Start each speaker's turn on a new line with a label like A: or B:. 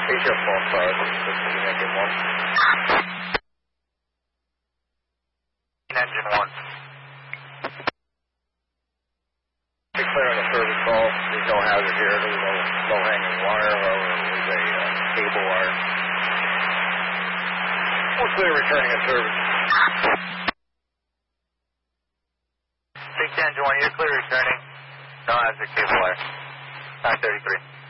A: Asia 45, engine 1.
B: Engine 1.
A: Be clear on the service call. There's no hazard here. There was no low-hanging wire or it was a cable wire. We're clear returning in service.
B: Big 10 to 1, you're clear returning. No hazard cable wire. 933.